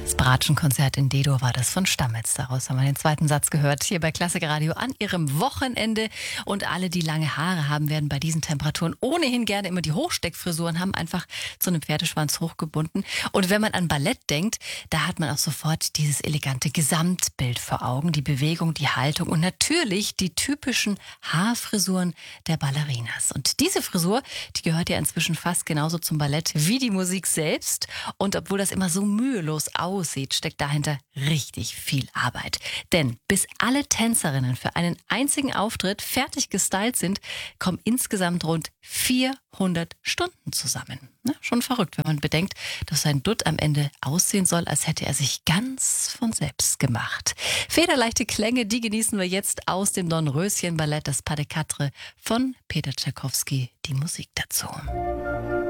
Das Bratschenkonzert in D-Dur war das von Stammetz. Daraus haben wir den zweiten Satz gehört, hier bei Klassik Radio an ihrem Wochenende. Und alle, die lange Haare haben, werden bei diesen Temperaturen ohnehin gerne immer die Hochsteckfrisuren haben, einfach zu einem Pferdeschwanz hochgebunden. Und wenn man an Ballett denkt, da hat man auch sofort dieses elegante Gesamtbild vor Augen, die Bewegung, die Haltung und natürlich die typischen Haarfrisuren der Ballerinas. Und diese Frisur, die gehört ja inzwischen fast genauso zum Ballett wie die Musik selbst. Und obwohl das immer so mühelos aussieht, steckt dahinter richtig viel Arbeit. Denn bis alle Tänzerinnen für einen einzigen Auftritt fertig gestylt sind, kommen insgesamt rund 400 Stunden zusammen. Na, schon verrückt, wenn man bedenkt, dass sein Dutt am Ende aussehen soll, als hätte er sich ganz von selbst gemacht. Federleichte Klänge, die genießen wir jetzt aus dem Dornröschen-Ballett, das Pas de Quatre von Peter Tschaikowski, die Musik dazu.